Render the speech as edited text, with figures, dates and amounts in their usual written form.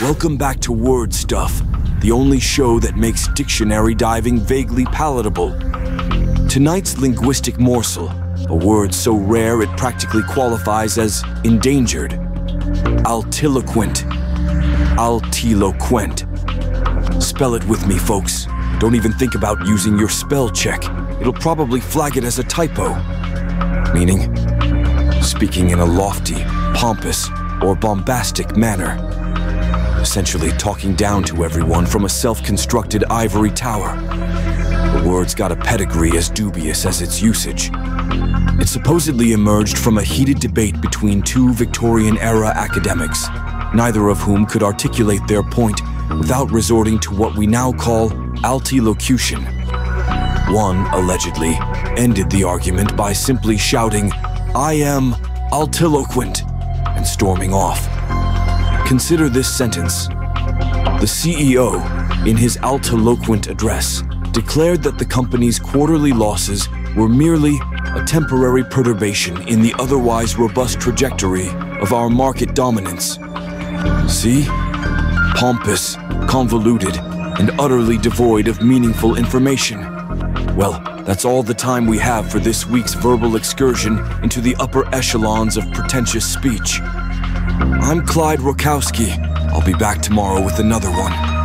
Welcome back to Word Stuff, the only show that makes dictionary diving vaguely palatable. Tonight's linguistic morsel, a word so rare it practically qualifies as endangered. Altiloquent. Altiloquent. Spell it with me, folks. Don't even think about using your spell check. It'll probably flag it as a typo. Meaning, speaking in a lofty, pompous, or bombastic manner. Essentially talking down to everyone from a self-constructed ivory tower. The word's got a pedigree as dubious as its usage. It supposedly emerged from a heated debate between two Victorian-era academics, neither of whom could articulate their point without resorting to what we now call altilocution. One, allegedly, ended the argument by simply shouting, "I am altiloquent," and storming off. Consider this sentence. The CEO, in his altiloquent address, declared that the company's quarterly losses were merely a temporary perturbation in the otherwise robust trajectory of our market dominance. See? Pompous, convoluted, and utterly devoid of meaningful information. Well, that's all the time we have for this week's verbal excursion into the upper echelons of pretentious speech. I'm Clyde Rokowski. I'll be back tomorrow with another one.